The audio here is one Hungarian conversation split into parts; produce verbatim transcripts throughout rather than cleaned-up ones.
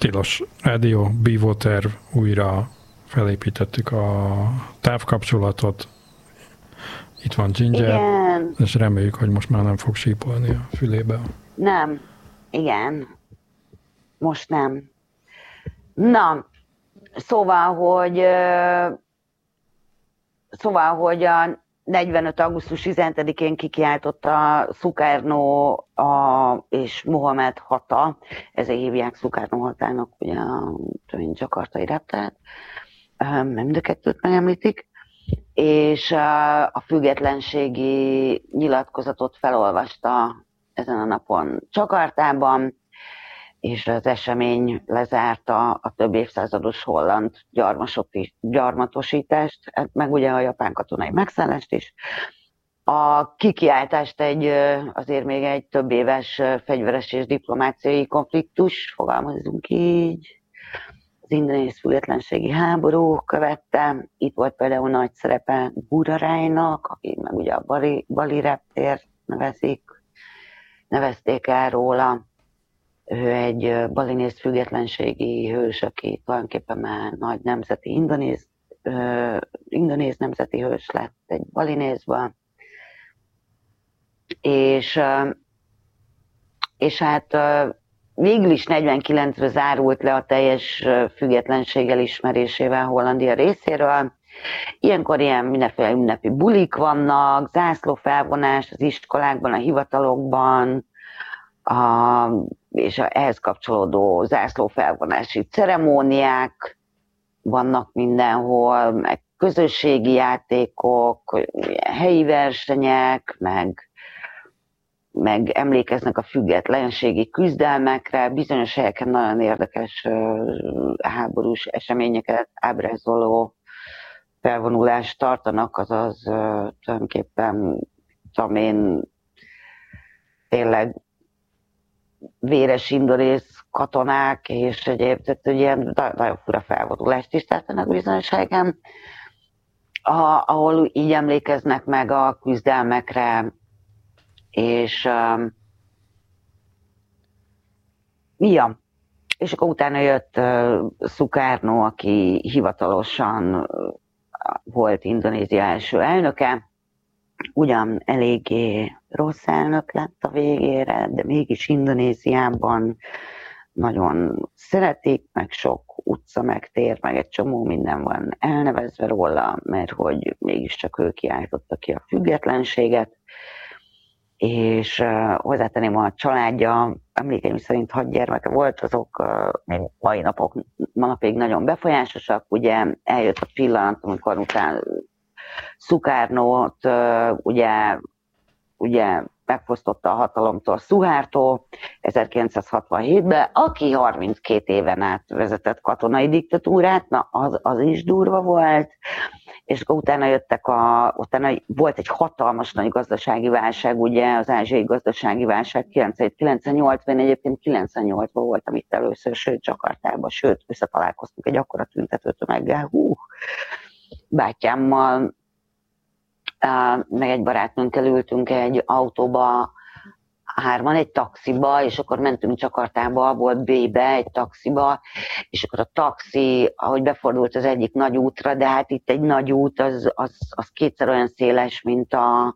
Tilos Rádió, Bívó terv, újra felépítettük a távkapcsolatot. Itt van Ginger, igen. És reméljük, hogy most már nem fog sípolni a fülébe. Nem, igen. Most nem. Na, szóval, hogy szóval, hogy a negyvenöt. augusztus tizenhetedikén kikiáltotta Sukarno a, és Mohamed Hatta, ezért hívják Sukarno Hatának, ugye a jakartai repteret, mind a kettőt megemlítik, és a függetlenségi nyilatkozatot felolvasta ezen a napon Jakartában, és az esemény lezárta a több évszázados holland gyarmatosítást, meg ugye a japán katonai megszállást is. A kikiáltást egy, azért még egy több éves fegyveres és diplomáciai konfliktus, fogalmazunk így, az indonéz függetlenségi háború követte. Itt volt például nagy szerepe Ngurah-Rainak, aki meg ugye a Bali, Bali reptér nevezik, nevezték el róla. Ő egy balinéz függetlenségi hős, aki tulajdonképpen már nagy nemzeti indonéz, uh, indonéz nemzeti hős lett egy balinézban. És, uh, és hát uh, végül is negyvenkilencre zárult le a teljes függetlenség elismerésével Hollandia részéről. Ilyenkor ilyen mindenféle ünnepi bulik vannak, zászlófelvonás az iskolákban, a hivatalokban, a, és a ehhez kapcsolódó zászlófelvonási ceremóniák vannak mindenhol, meg közösségi játékok, helyi versenyek, meg, meg emlékeznek a függetlenségi küzdelmekre, bizonyos helyeken nagyon érdekes háborús eseményeket ábrázoló felvonulást tartanak, azaz tulajdonképpen, tudom én, tényleg véres indonéz katonák, és egyébként ilyen nagyon fura felvonulást is tartanak bizonyos helyeken, ahol így emlékeznek meg a küzdelmekre, és um, ja, és akkor utána jött uh, Sukarno, aki hivatalosan uh, volt Indonézia első elnöke, ugyan eléggé rossz elnök lett a végére, de mégis Indonéziában nagyon szeretik, meg sok utca, meg tér, meg egy csomó minden van elnevezve róla, mert hogy mégiscsak ő kiáltotta ki a függetlenséget, és uh, hozzátenném, a családja, emlékeim szerint hat gyermeke volt, azok uh, mai napok, manapig nagyon befolyásosak, ugye eljött a pillanat, amikor utána Sukarnót uh, ugye, ugye megfosztotta a hatalomtól Suharto ezerkilencszázhatvanhétben, aki harminckét éven át vezetett katonai diktatúrát, na az, az is durva volt, és akkor utána jöttek a, utána volt egy hatalmas nagy gazdasági válság, ugye az ázsiai gazdasági válság kilencvennyolcban, egyébként kilencvennyolcban voltam itt először, sőt Jakartában, sőt összetalálkoztunk egy akkora tüntetőtömeggel, hú, bátyámmal, meg egy barátnőnkkel ültünk egy autóba, hárman egy taxiba, és akkor mentünk Jakartába, volt B-be egy taxiba, és akkor a taxi, ahogy befordult az egyik nagy útra, de hát itt egy nagy út, az, az, az kétszer olyan széles, mint a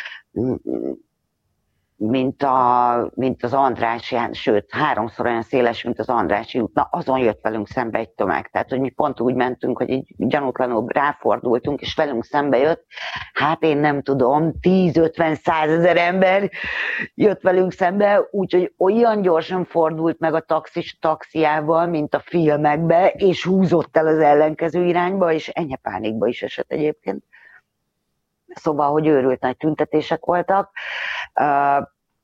mint, a, mint az Andrássy, sőt, háromszor olyan széles, mint az Andrássy út. Na, azon jött velünk szembe egy tömeg. Tehát, hogy mi pont úgy mentünk, hogy így gyanútlanul ráfordultunk, és velünk szembe jött, hát én nem tudom, tíz-ötven-százezer ember jött velünk szembe, úgyhogy olyan gyorsan fordult meg a taxis taxiával, mint a filmekbe, és húzott el az ellenkező irányba, és enyhe pánikba is esett egyébként. Szóval, hogy őrült nagy tüntetések voltak, uh,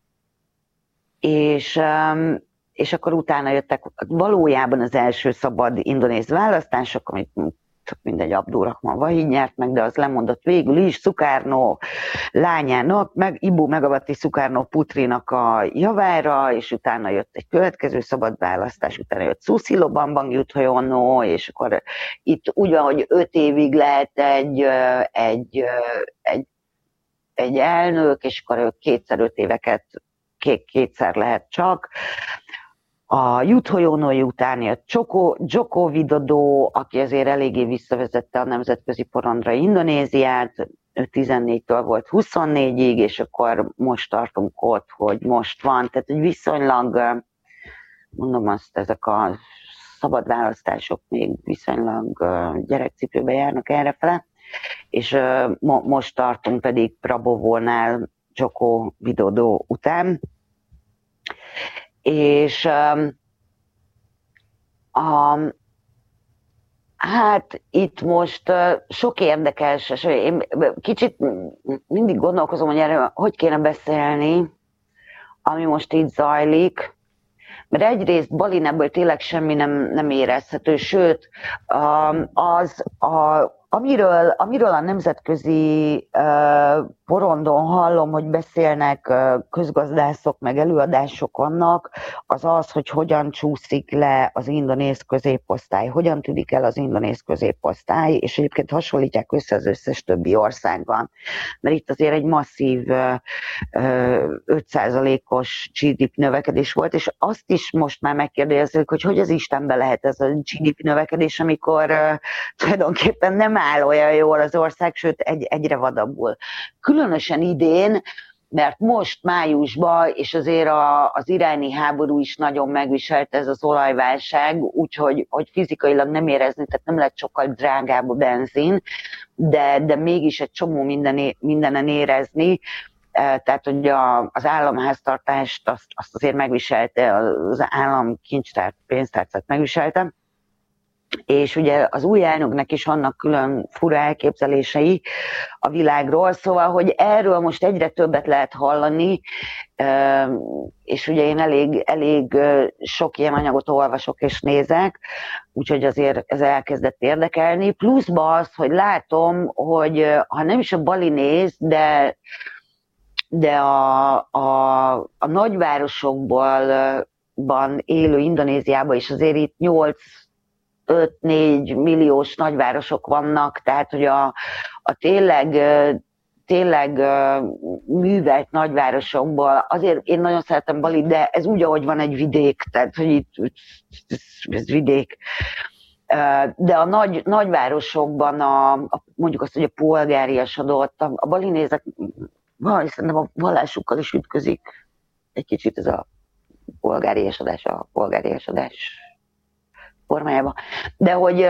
és, um, és akkor utána jöttek valójában az első szabad indonéz választások, amit csak mindegy Abdul Rahman Wahid nyert meg, de az lemondott végül is Sukarno lányának, meg Ibu Megawati Sukarno Putrinak a javára, és utána jött egy következő szabad választás, utána jött Susilo Bambang Yudhoyono, és akkor itt úgy van, hogy öt évig lehet egy, egy, egy, egy elnök, és akkor ők kétszer öt éveket, kétszer lehet csak. A Jutho Onoy után jött Joko, Joko Widodo, aki azért eléggé visszavezette a nemzetközi porondra Indonéziát, ő tizennégytől volt huszonnégyig, és akkor most tartunk ott, hogy most van. Tehát egy viszonylag, mondom azt, ezek a szabad választások még viszonylag gyerekcipőbe járnak errefele, és mo- most tartunk pedig Prabowo-nál Joko Widodo után. És a, hát itt most sok érdekes, és én kicsit mindig gondolkozom, hogy erről hogy kéne beszélni, ami most így zajlik, mert egyrészt Balin ebből tényleg semmi nem, nem érezhető, sőt, az, a, amiről, amiről a nemzetközi uh, porondon hallom, hogy beszélnek uh, közgazdászok, meg előadások vannak, az az, hogy hogyan csúszik le az indonéz középosztály, hogyan tűnik el az indonéz középosztály, és egyébként hasonlítják össze az összes többi országban. Mert itt azért egy masszív uh, öt százalékos gé dé pé növekedés volt, és azt is most már megkérdezik, hogy hogy az Istenben lehet ez a gé dé pé növekedés, amikor uh, tulajdonképpen nem áll olyan jól az ország, sőt egy, egyre vadabbul. Különösen idén, mert most májusban, és azért a, az iráni háború is nagyon megviselt ez az olajválság, úgyhogy hogy fizikailag nem érezni, tehát nem lett sokkal drágább a benzin, de, de mégis egy csomó minden, mindenen érezni. Tehát, hogy a, az államháztartást azt, azt azért megviselte, az állam kincstárt, pénztárcát megviselte. És ugye az új elnöknek is vannak külön fura elképzelései a világról, szóval, hogy erről most egyre többet lehet hallani, és ugye én elég, elég sok ilyen anyagot olvasok és nézek, úgyhogy azért ez elkezdett érdekelni. Pluszban az, hogy látom, hogy ha nem is a Bali néz, de, de a, a, a nagyvárosokban élő Indonéziában is azért itt nyolc öt-négy milliós nagyvárosok vannak, tehát hogy a, a tényleg, tényleg művelt nagyvárosokból, azért én nagyon szeretem Balit, de ez úgy, ahogy van egy vidék, tehát hogy itt ez vidék. De a nagy, nagyvárosokban a, a, mondjuk azt, hogy a polgáriasodott, a, a balinézek szerintem a vallásukkal is ütközik egy kicsit ez a polgáriasodás, a polgáriasodás formájában. De hogy,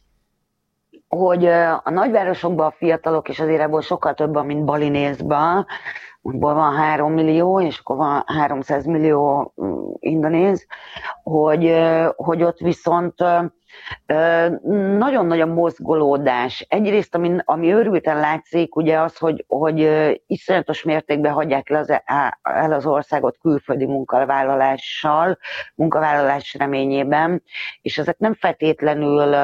hogy a nagyvárosokban a fiatalok, és azért ebből sokkal több, mint Balinézban, úgyból van három millió, és akkor van háromszáz millió indonéz, hogy, hogy ott viszont nagyon nagy a mozgolódás. Egyrészt, ami, ami őrülten látszik, ugye az, hogy, hogy iszonyatos mértékben hagyják el az, el az országot külföldi munkavállalással, munkavállalás reményében, és ezek nem feltétlenül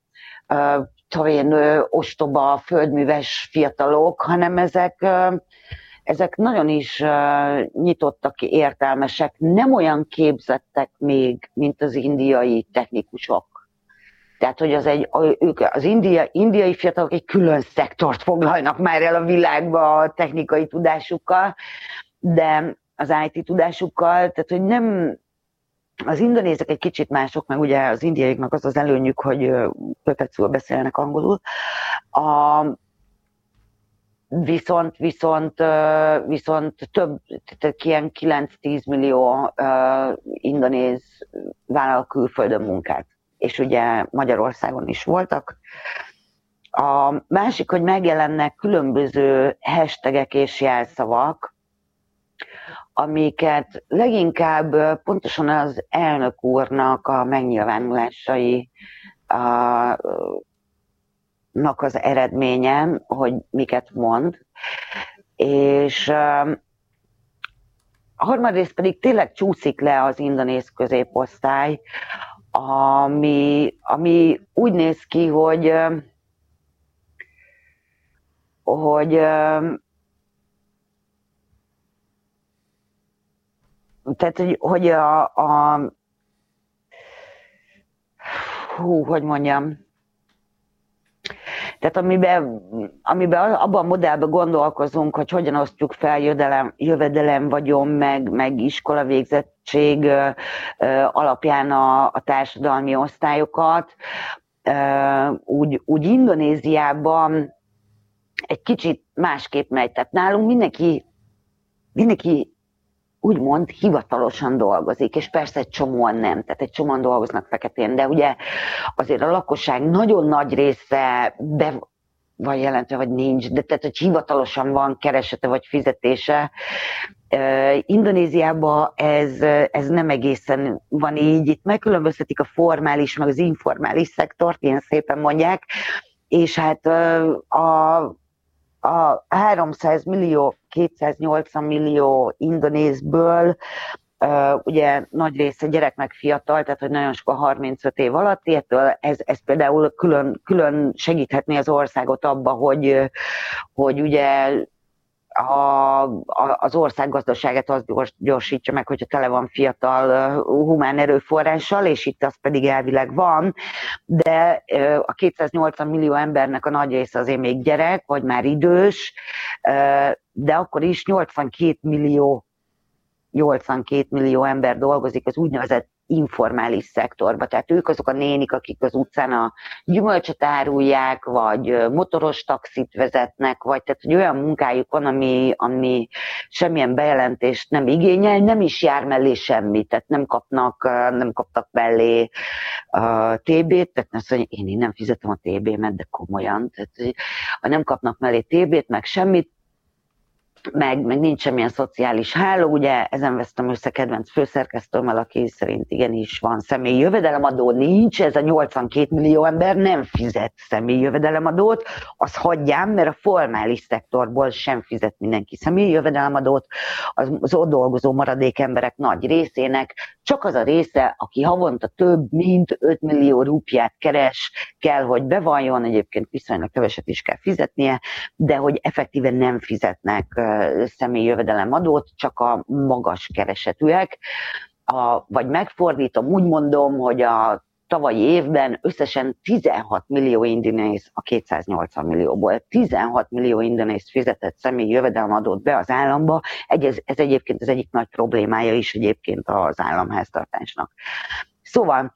talán ostoba, földműves fiatalok, hanem ezek ezek nagyon is uh, nyitottak, értelmesek, nem olyan képzettek még, mint az indiai technikusok. Tehát, hogy az, egy, ők, az india, indiai fiatalok egy külön szektort foglalnak már el a világba a technikai tudásukkal, de az i té tudásukkal, tehát, hogy nem, az indonézek egy kicsit mások, meg ugye az indiaiaknak az az előnyük, hogy perpetuál beszélnek angolul. A, Viszont, viszont, viszont több, tehát ilyen kilenc-tíz millió uh, indonéz vállal külföldön munkát, és ugye Magyarországon is voltak. A másik, hogy megjelennek különböző hashtagek és jelszavak, amiket leginkább pontosan az elnök úrnak a megnyilvánulásai uh, nak az eredménye, hogy miket mond, és uh, harmadrészt pedig tényleg csúszik le az indonéz középosztály, ami, ami úgy néz ki, hogy, uh, hogy uh, tehát, hogy, hogy a, a hú, hogy mondjam, tehát amiben, amiben abban a modellben gondolkozunk, hogy hogyan osztjuk fel jövedelem, jövedelem vagyon, meg, meg iskola végzettség, fizetség alapján a, a társadalmi osztályokat. Úgy, úgy Indonéziában egy kicsit másképp megy. Tehát nálunk mindenki, mindenki úgymond hivatalosan dolgozik, és persze egy csomóan nem, tehát egy csomóan dolgoznak feketén, de ugye azért a lakosság nagyon nagy része be van jelentve, vagy nincs, de tehát, hogy hivatalosan van keresete vagy fizetése. Uh, Indonéziában ez, ez nem egészen van így, itt megkülönböztetik a formális, meg az informális szektort, ilyen szépen mondják, és hát uh, a, a háromszáz millió, kétszáznyolcvan millió indonézből Uh, ugye nagy része gyerek meg fiatal, tehát hogy nagyon sok a harmincöt év alatt, ettől ez, ez például külön, külön segíthetné az országot abba, hogy, hogy ugye a, a, az ország gazdaságát az gyors, gyorsítsa meg, hogyha tele van fiatal uh, humán erőforrással, és itt az pedig elvileg van, de uh, a kétszáznyolcvan millió embernek a nagy része azért még gyerek, vagy már idős, uh, de akkor is nyolcvankét millió nyolcvankét millió ember dolgozik az úgynevezett informális szektorban. Tehát ők azok a nénik, akik az utcán a gyümölcsöt árulják, vagy motoros taxit vezetnek, vagy tehát hogy olyan munkájuk van, ami, ami semmilyen bejelentést nem igényel, nem is jár mellé semmit, tehát nem kapnak, nem kaptak mellé uh, té bét, tehát azt mondja, én nem fizetem a té bémet, de komolyan, tehát nem kapnak mellé té bét, meg semmit, Meg, meg nincs semmilyen szociális háló, ugye ezen vesztem össze kedvenc főszerkesztőmmel, aki szerint igenis van személyi jövedelemadó, nincs, ez a nyolcvankét millió ember nem fizet személyi jövedelemadót, azt hagyjám, mert a formális szektorból sem fizet mindenki személyi jövedelemadót, az, az ott dolgozó maradék emberek nagy részének, csak az a része, aki havonta több mint öt millió rúpiát keres, kell, hogy bevalljon, egyébként viszonylag keveset is kell fizetnie, de hogy effektíven nem fizetnek személyi jövedelemadót, csak a magas keresetűek. A, vagy megfordítom, úgy mondom, hogy a tavalyi évben összesen tizenhat millió indonéz a kétszáznyolcvan millióból. tizenhat millió indonéz fizetett személyi jövedelemadót be az államba. Ez, ez egyébként az egyik nagy problémája is egyébként az államháztartásnak. Szóval,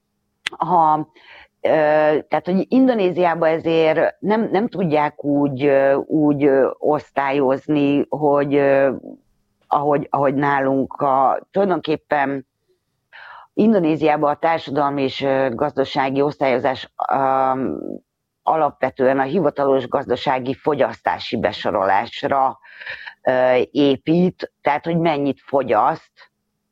ha tehát, hogy Indonéziában ezért nem, nem tudják úgy, úgy osztályozni, hogy ahogy, ahogy nálunk a, tulajdonképpen Indonéziában a társadalmi és gazdasági osztályozás um, alapvetően a hivatalos gazdasági fogyasztási besorolásra uh, épít, tehát, hogy mennyit fogyaszt,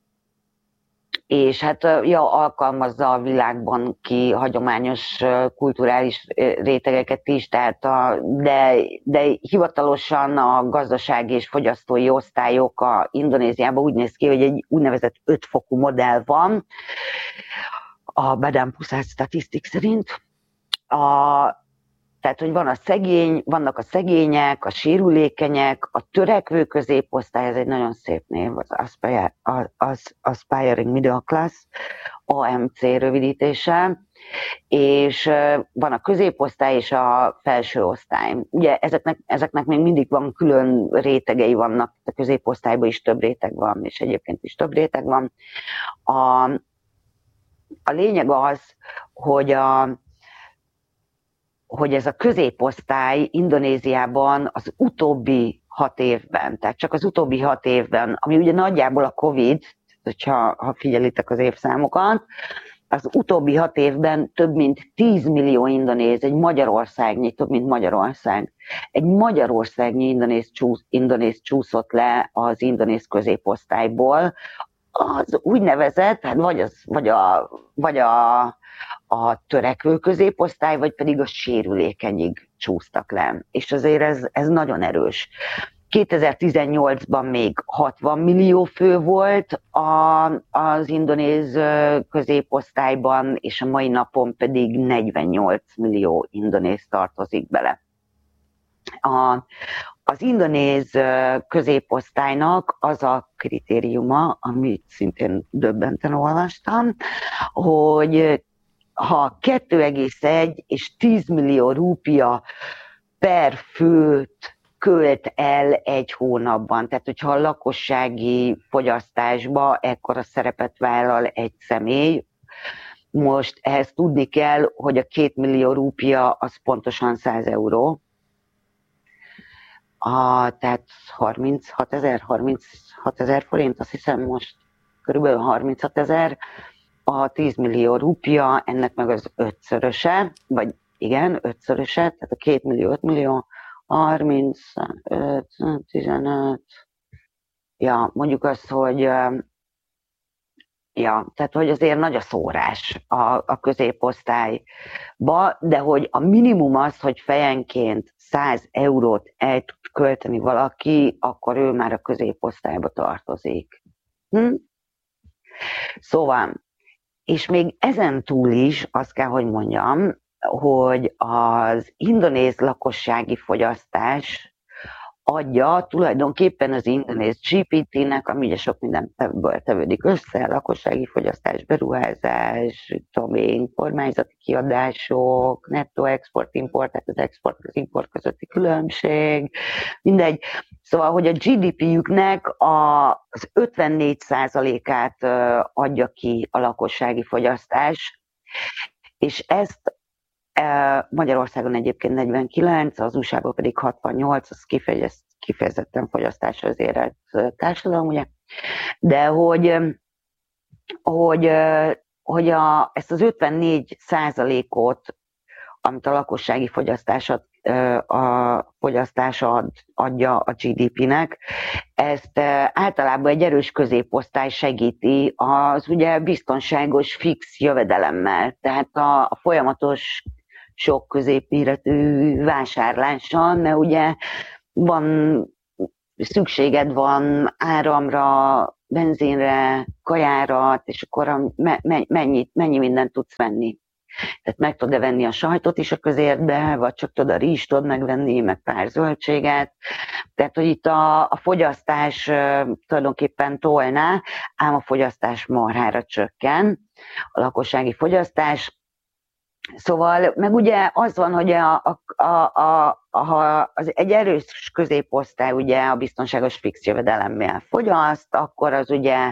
és hát ja, alkalmazza a világban ki hagyományos kulturális rétegeket is, tehát a, de, de hivatalosan a gazdasági és fogyasztói osztályok a Indonéziában úgy néz ki, hogy egy úgynevezett ötfokú modell van, a Badan Pusat Statistics szerint. A, Tehát, hogy van a szegény, vannak a szegények, a sérülékenyek, a törekvő középosztály, ez egy nagyon szép név, az Aspire, az Aspiring Middle Class, á em cé rövidítése, és van a középosztály és a felső osztály. Ugye ezeknek, ezeknek még mindig van külön rétegei vannak, a középosztályban is több réteg van, és egyébként is több réteg van. A, a lényeg az, hogy a hogy ez a középosztály Indonéziában az utóbbi hat évben, tehát csak az utóbbi hat évben, ami ugye nagyjából a Covid, hogyha ha figyelitek az évszámokat, az utóbbi hat évben több mint tíz millió indonéz, egy Magyarországnyi, több mint Magyarország, egy Magyarországnyi indonéz, csúsz, indonéz csúszott le az indonéz középosztályból, az úgynevezett, hát vagy, az, vagy, a, vagy a, a törekvő középosztály, vagy pedig a sérülékenyig csúsztak le. És azért ez, ez nagyon erős. kétezer-tizennyolcban még hatvan millió fő volt a, az indonéz középosztályban, és a mai napon pedig negyvennyolc millió indonéz tartozik bele. A, az indonéz középosztálynak az a kritériuma, amit szintén döbbenten olvastam, hogy ha kettő egész egy és tíz millió rúpia per főt költ el egy hónapban. Tehát, hogyha a lakossági fogyasztásba ekkora szerepet vállal egy személy, most ehhez tudni kell, hogy a két millió rúpia az pontosan száz euró. A, tehát harminchat ezer, harminchat ezer forint, azt hiszem most körülbelül harminchat ezer. A tíz millió rúpia, ennek meg az ötszöröse, vagy igen, ötszöröse, tehát a két millió, öt millió, harmincöt, tizenöt, ja, mondjuk azt, hogy ja, tehát hogy azért nagy a szórás a, a középosztályba, de hogy a minimum az, hogy fejenként száz eurót el tud költeni valaki, akkor ő már a középosztályba tartozik. Hm? Szóval, és még ezen túl is azt kell, hogy mondjam, hogy az indonéz lakossági fogyasztás adja tulajdonképpen az indonéz gé pé té-nek, ami ugye sok mindenből tevődik össze, lakossági fogyasztás, beruházás, tudom én, kormányzati kiadások, nettó export-import, tehát az export az import közötti különbség, mindegy. Szóval, hogy a gé dé pé-jüknek az ötvennégy százalékát adja ki a lakossági fogyasztás, és ezt Magyarországon egyébként negyvenkilenc, az u es á-ban pedig hatvannyolc, az kifejezetten fogyasztásra az érett társadalom, ugye? De hogy, hogy, hogy a, ezt az ötvennégy százalékot, amit a lakossági fogyasztásat, a fogyasztás ad, adja a gé dé pé-nek, ezt általában egy erős középosztály segíti az ugye biztonságos fix jövedelemmel, tehát a, a folyamatos sok középméretű vásárlással, mert ugye van, szükséged van áramra, benzinre, kajára, és akkor me, me, mennyit, mennyi mindent tudsz venni. Tehát meg tudod venni a sajtot is a közértbe, vagy csak tudod a rizst tudod megvenni, meg pár zöldséget. Tehát, hogy itt a, a fogyasztás tulajdonképpen tolná, ám a fogyasztás marhára csökken, a lakossági fogyasztás. Szóval, meg ugye az van, hogy a, a, a, a, ha az egy erős középosztály ugye a biztonságos fix jövedelemmel fogyaszt, akkor az ugye,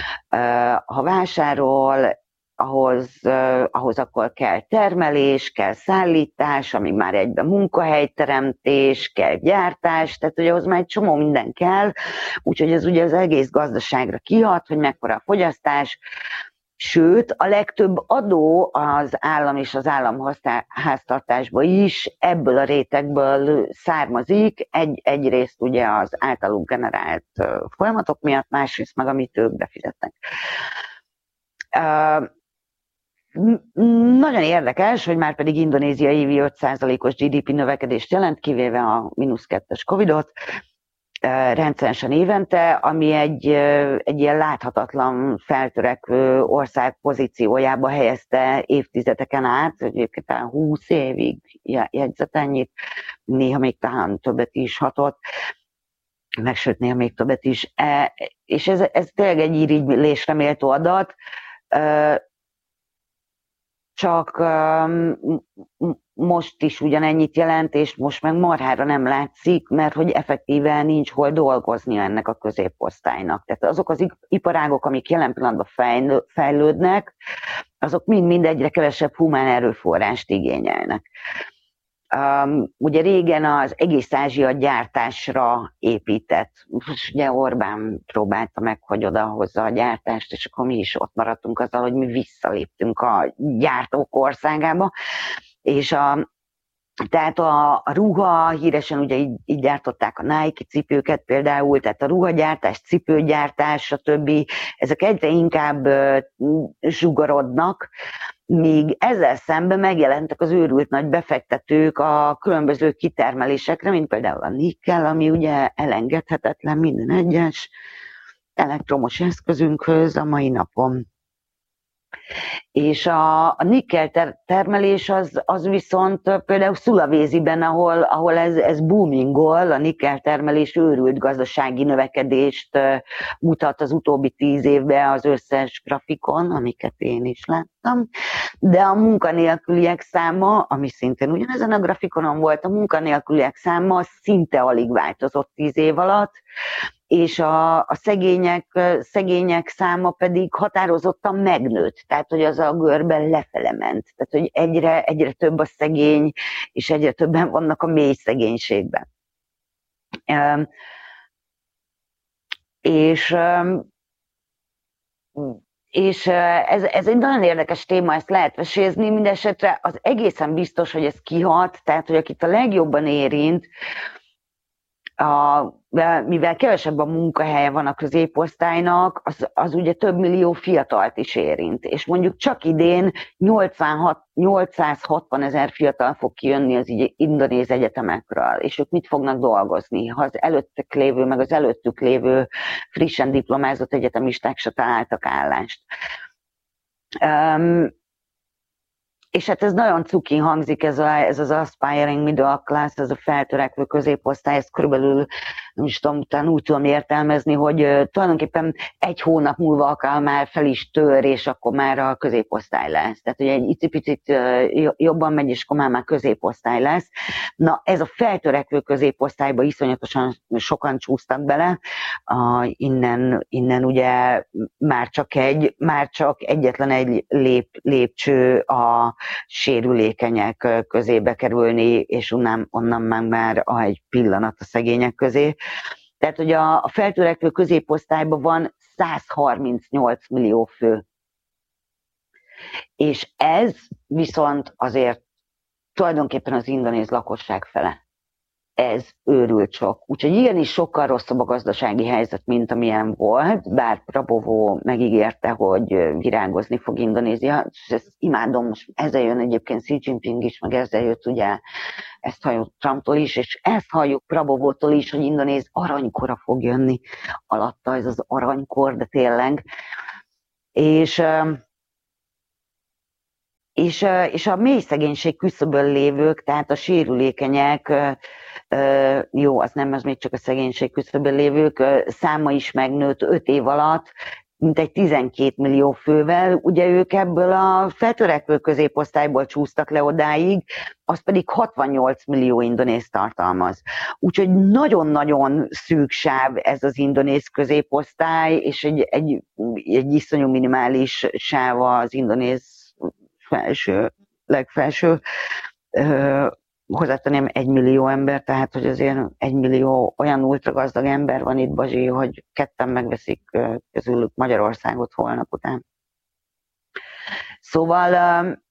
ha vásárol, ahhoz, ahhoz akkor kell termelés, kell szállítás, ami már egyben munkahelyteremtés, kell gyártás, tehát ugye ahhoz már egy csomó minden kell, úgyhogy ez ugye az egész gazdaságra kihat, hogy mekkora a fogyasztás. Sőt, a legtöbb adó az állam és az államháztartásban is ebből a rétegből származik. Egy, egyrészt ugye az általuk generált folyamatok miatt, másrészt meg amit ők befizetnek. Uh, nagyon érdekes, hogy már pedig Indonézia évi öt százalékos gé dé pé növekedést jelent, kivéve a mínusz kettes Covidot, rendszeresen évente, ami egy, egy ilyen láthatatlan feltörekvő ország pozíciójába helyezte évtizedeken át, egyébként talán húsz évig jegyzett ennyit, néha még talán többet is hatott, meg sőt néha még többet is, és ez, ez tényleg egy irigylésre méltó adat, csak most is ugyanennyit jelent, és most meg marhára nem látszik, mert hogy effektíven nincs hol dolgozni ennek a középosztálynak. Tehát azok az iparágok, amik jelen pillanatban fejlődnek, azok mind-mind egyre kevesebb humán erőforrást igényelnek. Um, ugye régen az egész Ázsia gyártásra épített. Most ugye Orbán próbálta meg, hogy odahozza a gyártást, és akkor mi is ott maradtunk azzal, hogy mi visszaléptünk a gyártók országába. És a, tehát a, a ruha, híresen ugye így, így gyártották a Nike cipőket például, tehát a ruhagyártás, cipőgyártás, stb. Ezek egyre inkább uh, zsugorodnak, míg ezzel szemben megjelentek az őrült nagy befektetők a különböző kitermelésekre, mint például a nikkel, ami ugye elengedhetetlen minden egyes elektromos eszközünkhöz a mai napon. És a, a nikkel ter- termelés az, az viszont például Szulavéziben, ahol, ahol ez, ez boomingol, a nikkel termelés őrült gazdasági növekedést mutat az utóbbi tíz évben az összes grafikon, amiket én is láttam. De a munkanélküliek száma, ami szintén ugyanezen a grafikonon volt, a munkanélküliek száma szinte alig változott tíz év alatt, és a, a szegények, szegények száma pedig határozottan megnőtt, tehát hogy az a görben lefele ment, tehát hogy egyre, egyre több a szegény, és egyre többen vannak a mély szegénységben. És, és ez, ez egy nagyon érdekes téma, ezt lehet vesézni, mindesetre az egészen biztos, hogy ez kihat, tehát hogy akit a legjobban érint, A, mivel kevesebb a munkahelye van a középosztálynak, az, az ugye több millió fiatalt is érint. És mondjuk csak idén nyolcszázhatvan ezer fiatal fog kijönni az indonéz egyetemekről, és ők mit fognak dolgozni, ha az előttük lévő, meg az előttük lévő frissen diplomázott egyetemisták se találtak állást. Um, És hát ez nagyon cukin hangzik, ez, a, ez az aspiring middle class, ez a feltörekvő középosztály, ezt körülbelül, nem is tudom, utána úgy tudom értelmezni, hogy uh, tulajdonképpen egy hónap múlva akár már fel is tör, és akkor már a középosztály lesz. Tehát, hogy egy icipicit uh, jobban megy, és akkor már, már középosztály lesz. Na, ez a feltörekvő középosztályba iszonyatosan sokan csúsztak bele, uh, innen, innen ugye már csak, egy, már csak egyetlen egy lép, lépcső a sérülékenyek közébe kerülni, és onnan, onnan már, már egy pillanat a szegények közé. Tehát, hogy a, a feltörekvő középosztályban van száz harmincnyolc millió fő. És ez viszont azért tulajdonképpen az indonéz lakosság fele. Ez őrült sok. Úgyhogy igenis sokkal rosszabb a gazdasági helyzet, mint amilyen volt, bár Prabowo megígérte, hogy virágozni fog Indonézia, és ezt imádom, most ezzel jön egyébként Xi Jinping is, meg ezzel jött ugye, ezt halljuk Trumptól is, és ezt halljuk Prabowótól is, hogy Indonéz aranykora fog jönni alatta, ez az aranykor, de tényleg. És... És, és a mély szegénység küszöbön lévők, tehát a sérülékenyek, jó, az nem, az még csak a szegénység küszöbön lévők száma is megnőtt öt év alatt, mint egy tizenkét millió fővel, ugye ők ebből a feltörekvő középosztályból csúsztak le odáig, az pedig hatvannyolc millió indonéz tartalmaz. Úgyhogy nagyon-nagyon szűk sáv ez az indonéz középosztály, és egy, egy, egy iszonyú minimális sáv az indonéz felső, legfelső, uh, hozzátenném egy millió ember, tehát hogy azért egy millió olyan ultragazdag ember van itt, Bazsi, hogy ketten megveszik uh, közülük Magyarországot holnap után. Szóval uh,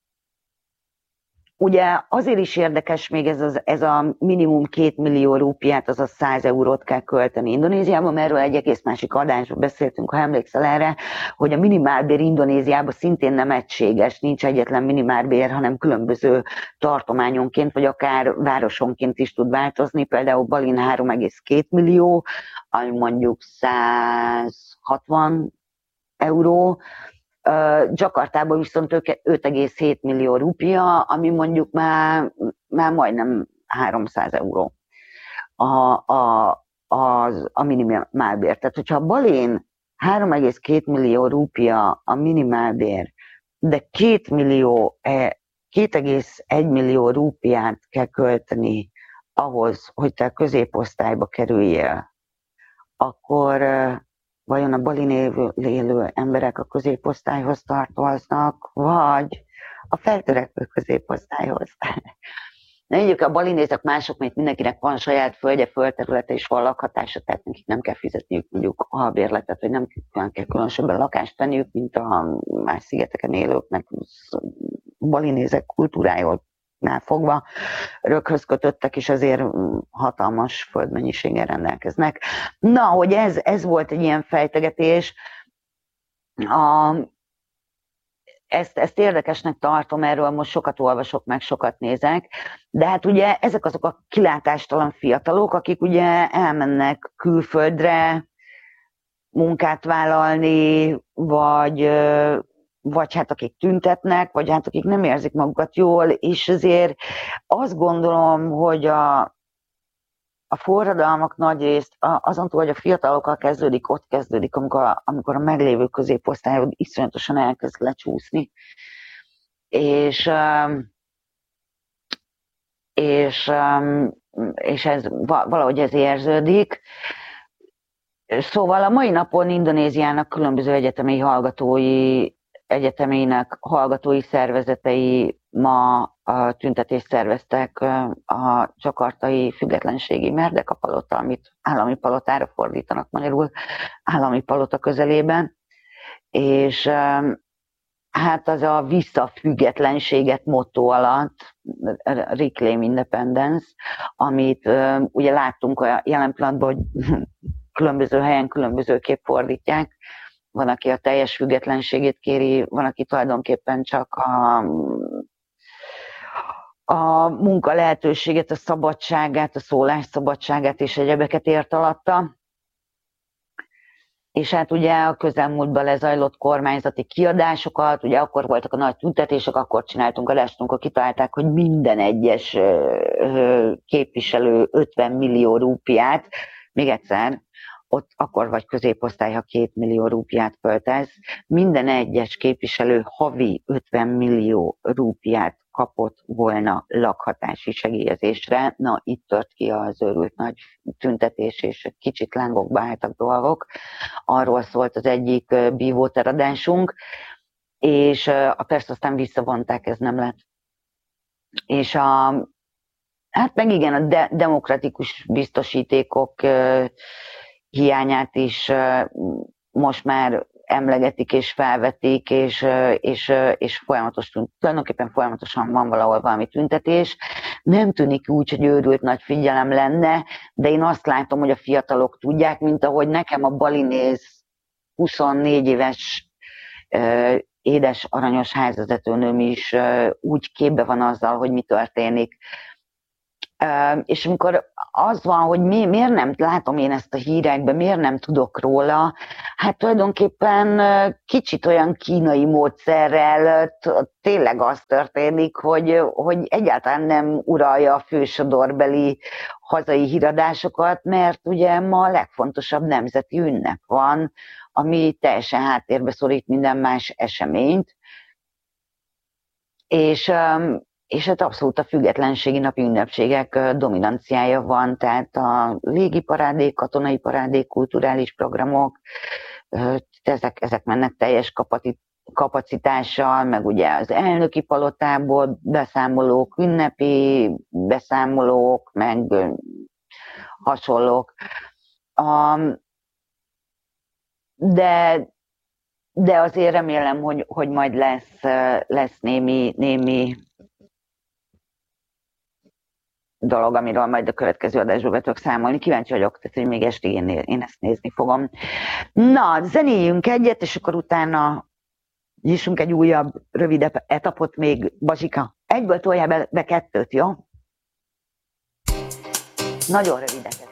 ugye azért is érdekes még ez, az, ez a minimum két millió rúpiát, azaz száz eurót kell költeni Indonéziában, mert erről egy egész másik adásban beszéltünk, ha emlékszel erre, hogy a minimálbér Indonéziában szintén nem egységes, nincs egyetlen minimálbér, hanem különböző tartományonként, vagy akár városonként is tud változni. Például Balin három egész két millió, ami mondjuk száz hatvan euró, Jakartában viszont öt egész hét millió rupia, ami mondjuk már, már majdnem háromszáz euró a, a, az, a minimálbér. Tehát, hogyha Balén három egész két millió rupia a minimálbér, de két millió, két egész egy millió rupiát kell költeni ahhoz, hogy te a középosztályba kerüljél, akkor vajon a Balin élő emberek a középosztályhoz tartoznak, vagy a feltörekvő középosztályhoz. Mondjuk a balinézek mások, mint mindenkinek van saját földje, földterülete és van lakhatása, tehát nekik nem kell fizetniük mondjuk a bérletet, vagy nem kell különösebben lakást venniük, mint a más szigeteken élőknek, balinézek kultúrájától fogva röghöz kötöttek, és azért hatalmas földmennyiséggel rendelkeznek. Na, hogy ez, ez volt egy ilyen fejtegetés, a, ezt, ezt érdekesnek tartom, erről most sokat olvasok, meg sokat nézek, de hát ugye ezek azok a kilátástalan fiatalok, akik ugye elmennek külföldre munkát vállalni, vagy vagy hát akik tüntetnek, vagy hát akik nem érzik magukat jól, és azért azt gondolom, hogy a, a forradalmak nagy részt azon túl, hogy a fiatalokkal kezdődik, ott kezdődik, amikor a, amikor a meglévő középosztály iszonyatosan elkezd lecsúszni. És, és, és ez valahogy ez érződik. Szóval a mai napon Indonéziának különböző egyetemi hallgatói, egyetemének hallgatói szervezetei ma a tüntetést szerveztek a csakartai függetlenségi Merdeka palota, amit állami palotára fordítanak magyarul, állami palota közelében, és hát az a visszafüggetlenséget motto alatt, Reclaim Independence, amit ugye láttunk a jelen pillanatban, hogy különböző helyen különbözőképp fordítják. Van, aki a teljes függetlenségét kéri, van, aki tulajdonképpen csak a, a munka lehetőséget, a szabadságát, a szólás szabadságát és egyebeket ért alatta. És hát ugye a közelmúltban lezajlott kormányzati kiadásokat, ugye akkor voltak a nagy tüntetések, akkor csináltunk adást, amikor kitalálták, hogy minden egyes képviselő ötven millió rúpiát, még egyszer, ott akkor vagy középosztály, ha két millió rúpiát költesz, minden egyes képviselő havi ötven millió rúpiát kapott volna lakhatási segélyezésre. Na, itt tört ki az őrült nagy tüntetés, és kicsit lángokba álltak dolgok. Arról szólt az egyik bívóteradásunk, és a persze aztán visszavonták, ez nem lett. És a, hát meg igen, a de, demokratikus biztosítékok hiányát is most már emlegetik és felvetik, és, és, és folyamatos, tulajdonképpen folyamatosan van valahol valami tüntetés. Nem tűnik úgy, hogy őrült nagy figyelem lenne, de én azt látom, hogy a fiatalok tudják, mint ahogy nekem a balinéz huszonnégy éves édes aranyos házvezetőnőm is úgy képbe van azzal, hogy mi történik. És amikor az van, hogy mi, miért nem látom én ezt a hírekben, miért nem tudok róla, hát tulajdonképpen kicsit olyan kínai módszerrel tényleg az történik, hogy, hogy egyáltalán nem uralja a fősodorbeli hazai híradásokat, mert ugye ma a legfontosabb nemzeti ünnep van, ami teljesen háttérbe szorít minden más eseményt, és És hát abszolút a függetlenségi napi ünnepségek dominanciája van, tehát a légiparádék, katonai parádék, kulturális programok, ezek, ezek mennek teljes kapacitással, meg ugye az elnöki palotából beszámolók, ünnepi beszámolók, meg hasonlók. De, de azért remélem, hogy, hogy majd lesz, lesz némi, némi dolog, amiről majd a következő adásból be tudok számolni. Kíváncsi vagyok, tehát, hogy még estig én, én ezt nézni fogom. Na, zenéljünk egyet, és akkor utána nyissunk egy újabb, rövidebb etapot még. Bazsika, egyből toljál be, be kettőt, jó? Nagyon rövideket.